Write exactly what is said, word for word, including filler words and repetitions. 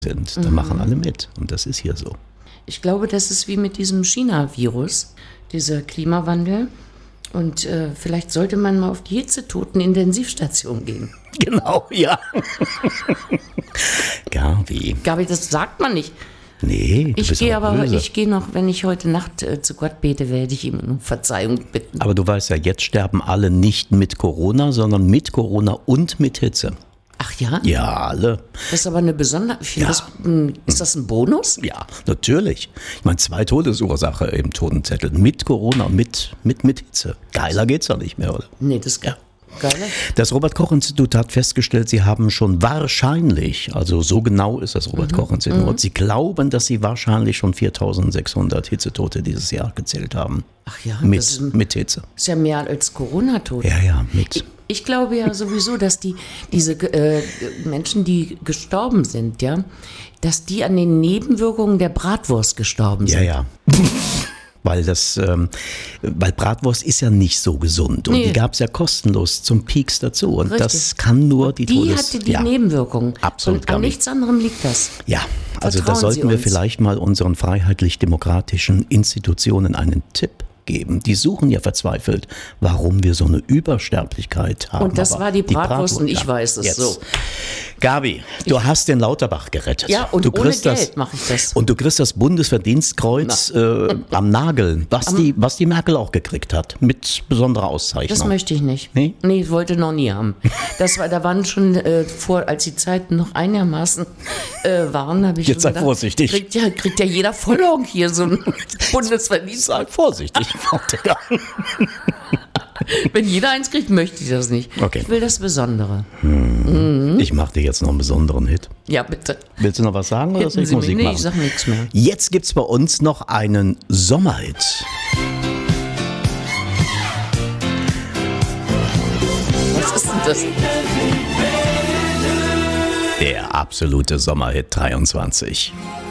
sind, da mhm. machen alle mit. Und das ist hier so. Ich glaube, das ist wie mit diesem China-Virus, dieser Klimawandel. Und äh, vielleicht sollte man mal auf die Hitzetoten-Intensivstation gehen. Genau, ja. Gabi. Gabi, das sagt man nicht. Nee, du ich bist gehe aber, böse. ich gehe noch, wenn ich heute Nacht äh, zu Gott bete, werde ich ihm um Verzeihung bitten. Aber du weißt ja, jetzt sterben alle nicht mit Corona, sondern mit Corona und mit Hitze. Ach ja? Ja, alle. Das ist aber eine besondere, ich finde Ja. das, mh, ist das ein Bonus? Ja, natürlich. Ich meine, zwei Todesursache im Totenzettel. Mit Corona und mit, mit, mit Hitze. Geiler geht's doch nicht mehr, oder? Nee, das ist Ja. geil. Das Robert-Koch-Institut hat festgestellt, sie haben schon wahrscheinlich, also so genau ist das Robert-Koch-Institut, mhm. sie glauben, dass sie wahrscheinlich schon viertausendsechshundert Hitzetote dieses Jahr gezählt haben. Ach ja, Mit, das ist, mit Hitze. ist ja mehr als Corona-Tote. Ja, ja, mit. Ich, ich glaube ja sowieso, dass die diese äh, Menschen, die gestorben sind, ja, dass die an den Nebenwirkungen der Bratwurst gestorben sind. Ja, ja. Weil das, ähm, weil Bratwurst ist ja nicht so gesund und Nee. die gab es ja kostenlos zum Peaks dazu und Richtig. das kann nur die, Die Todes... hatte die ja. Nebenwirkungen. Absolut, Und an Gabi. nichts anderem liegt das. Ja, also da Vertrauen sollten Sie wir uns. vielleicht mal unseren freiheitlich-demokratischen Institutionen einen Tipp geben. Die suchen ja verzweifelt, warum wir so eine Übersterblichkeit haben. Und das Aber war die Bratwurst und ich ja, weiß es jetzt. so. Gabi, du hast den Lauterbach gerettet. Ja, und du ohne kriegst Geld das, mache ich das. Und du kriegst das Bundesverdienstkreuz äh, am Nagel, was die, was die Merkel auch gekriegt hat, mit besonderer Auszeichnung. Das möchte ich nicht. Nee? Nee, ich wollte noch nie haben. Das war, da waren schon äh, vor, als die Zeiten noch einigermaßen äh, waren, habe ich Jetzt schon sei gedacht, vorsichtig. Kriegt ja, kriegt ja jeder Vollaugen hier so ein Bundesverdienst. Sei vorsichtig, Frau Decker. Wenn jeder eins kriegt, möchte ich das nicht. Okay. Ich will das Besondere. Ich mache dir jetzt noch einen besonderen Hit. Ja, bitte. Willst du noch was sagen oder soll Hitten ich Sie Musik mich. Nee, machen? ich sag nichts mehr. Jetzt gibt's bei uns noch einen Sommerhit. Was ist denn das? Der absolute Sommerhit dreiundzwanzig.